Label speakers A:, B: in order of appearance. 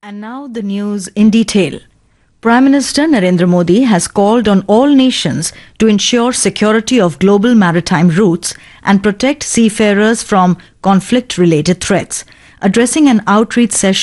A: And now the news in detail. Prime Minister Narendra Modi has called on all nations to ensure security of global maritime routes and protect seafarers from conflict-related threats. Addressing an outreach session